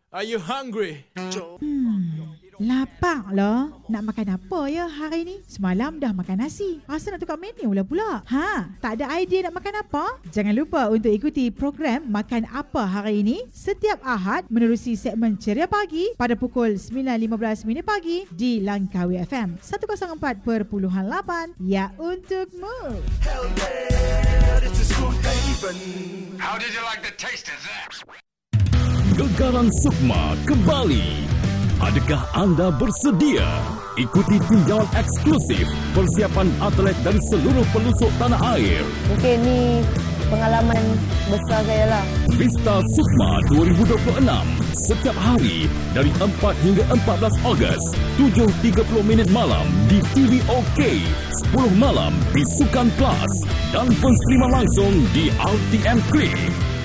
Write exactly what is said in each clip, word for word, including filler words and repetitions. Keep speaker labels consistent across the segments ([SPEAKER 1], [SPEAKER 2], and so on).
[SPEAKER 1] Are you hungry?
[SPEAKER 2] Hmm, lapar lah. Nak makan apa ya hari ni? Semalam dah makan nasi. Asal nak tukar menu lah pula? Ha, tak ada idea nak makan apa? Jangan lupa untuk ikuti program Makan Apa Hari Ini setiap Ahad menerusi segmen Ceria Pagi pada pukul sembilan lima belas minit pagi di Langkawi F M seratus empat perpuluhan lapan. Ya, untukmu.
[SPEAKER 3] Hell yeah, this is good haven.
[SPEAKER 4] How did you like the taste of that?
[SPEAKER 5] Gegaran Sukma kembali. Adakah anda bersedia? Ikuti tinjauan eksklusif persiapan atlet dari seluruh pelosok tanah air.
[SPEAKER 6] Mungkin ni pengalaman besar saya lah.
[SPEAKER 5] Vista Sukma dua ribu dua puluh enam setiap hari dari empat hingga empat belas Ogos tujuh tiga puluh minit malam di T V OK, sepuluh malam di Sukan Plus dan penstreaman langsung di R T M Click.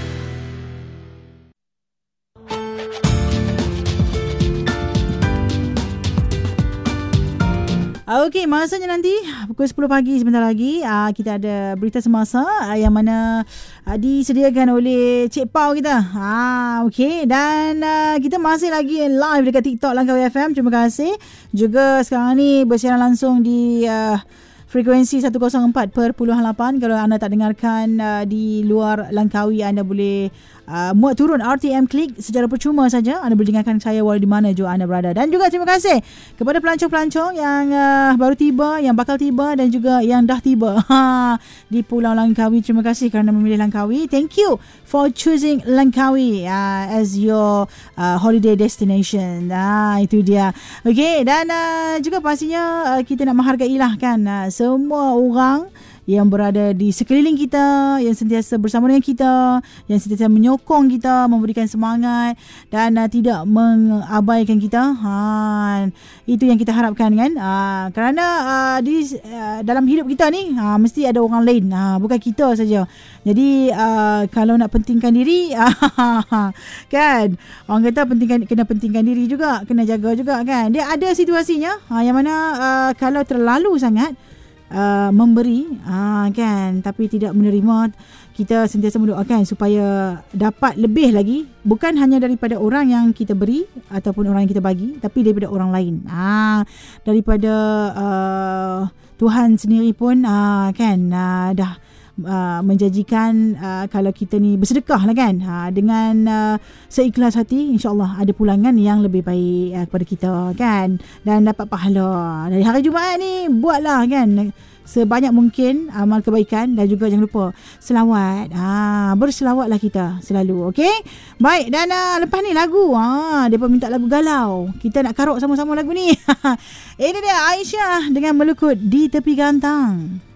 [SPEAKER 2] Okey, masanya nanti pukul sepuluh pagi sebentar lagi uh, kita ada berita semasa uh, yang mana uh, disediakan oleh Cik Pau kita. Ah, okey, dan uh, kita masih lagi live dekat TikTok Langkawi F M. Terima kasih. Juga sekarang ni bersiaran langsung di uh, frekuensi seratus empat perpuluhan lapan. Kalau anda tak dengarkan uh, di luar Langkawi, anda boleh Uh, muat turun R T M Click secara percuma saja. Anda boleh dengarkan saya walau di mana juga anda berada. Dan juga terima kasih kepada pelancong-pelancong yang uh, baru tiba, yang bakal tiba dan juga yang dah tiba ha, di Pulau Langkawi. Terima kasih kerana memilih Langkawi. Thank you for choosing Langkawi uh, as your uh, holiday destination. Ah, itu dia. Okey, dan uh, juga pastinya uh, kita nak menghargailah kan uh, semua orang yang berada di sekeliling kita, yang sentiasa bersama dengan kita, yang sentiasa menyokong kita, memberikan semangat dan uh, tidak mengabaikan kita. Ha, itu yang kita harapkan kan. Uh, kerana uh, di uh, dalam hidup kita ni uh, mesti ada orang lain, uh, bukan kita saja. Jadi uh, kalau nak pentingkan diri kan, orang kata pentingkan, kena pentingkan diri juga, kena jaga juga kan. Dia ada situasinya uh, yang mana uh, kalau terlalu sangat Uh, memberi uh, kan, tapi tidak menerima, kita sentiasa mendoakan supaya dapat lebih lagi, bukan hanya daripada orang yang kita beri ataupun orang yang kita bagi, tapi daripada orang lain, uh, daripada uh, Tuhan sendiri pun uh, kan uh, dah Uh, menjanjikan uh, kalau kita ni bersedekah lah kan, uh, dengan uh, seikhlas hati, insyaAllah ada pulangan yang lebih baik uh, kepada kita kan, dan dapat pahala. Dari hari Jumaat ni buatlah kan sebanyak mungkin amal kebaikan, dan juga jangan lupa selawat. Ha, berselawatlah kita selalu. Okey? Baik, dan uh, lepas ni lagu. Ha, depa minta lagu galau. Kita nak karok sama-sama lagu ni. Ini dia Aisyah dengan Melukut di Tepi Gantang.